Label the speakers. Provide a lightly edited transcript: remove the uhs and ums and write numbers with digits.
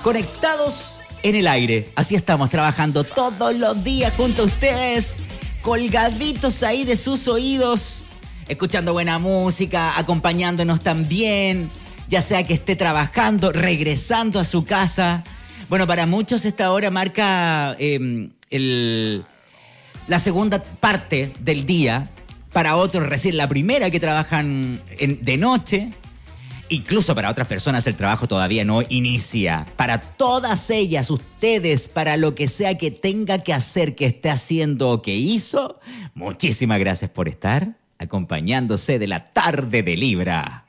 Speaker 1: conectados en el aire. Así estamos trabajando todos los días junto a ustedes, colgaditos ahí de sus oídos, escuchando buena música, acompañándonos también, ya sea que esté trabajando, regresando a su casa. Bueno, para muchos esta hora marca la segunda parte del día, para otros recién la primera que trabajan de noche. Incluso para otras personas el trabajo todavía no inicia. Para todas ellas, ustedes, para lo que sea que tenga que hacer, que esté haciendo o que hizo, muchísimas gracias por estar acompañándose de la tarde de Libra.